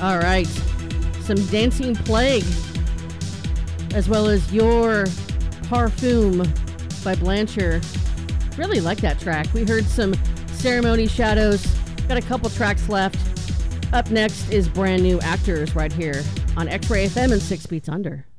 All right. Some Dancing Plague, as well as Your Parfum by Blanchard. Really like that track. We heard some Ceremony Shadows. Got a couple tracks left. Up next is Brand New Actors right here on X-Ray FM and 6 Beats Under.